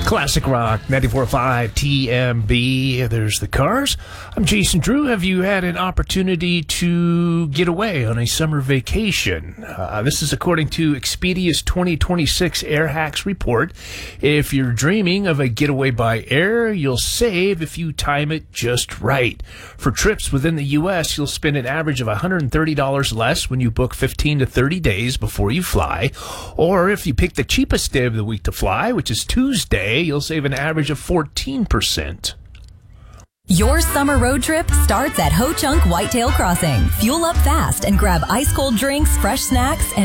Classic Rock 94.5 TMB. There's the cars. I'm Jason Drew. Have you had an opportunity to get away on a summer vacation? This is according to Expedia's 2026 Air Hacks report. If you're dreaming of a getaway by air, you'll save if you time it just right. For trips within the U.S., you'll spend an average of $130 less when you book 15 to 30 days before you fly. Or if you pick the cheapest day of the week to fly, which is Tuesday, you'll save an average of 14%. Your summer road trip starts at Ho Chunk Whitetail Crossing. Fuel up fast and grab ice-cold drinks, fresh snacks, and